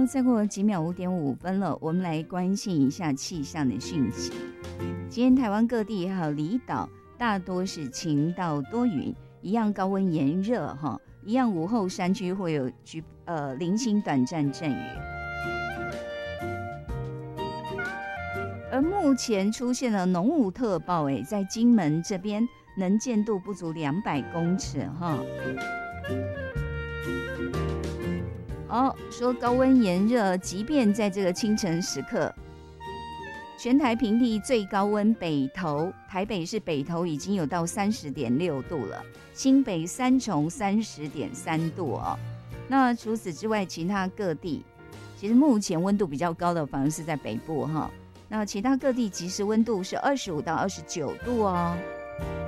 好，再过几秒5:05了，我们来关心一下气象的讯息。今天台湾各地还有离岛大多是晴到多云，一样高温炎热哈，一样午后山区会有零星短暂阵雨。而目前出现了浓雾特报，在金门这边能见度不足200公尺哈。说高温炎热，即便在这个清晨时刻，全台平地最高温台北市北投已经有到30.6度了，新北三重30.3度哦。那除此之外，其他各地其实目前温度比较高的反而是在北部哈。那其他各地即时温度是25到29度哦。